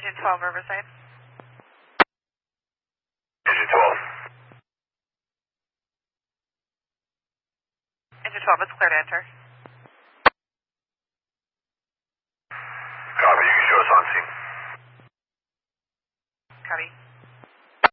Engine 12, Riverside. Engine 12. Engine 12, it's clear to enter. Copy, you can show us on scene. Copy.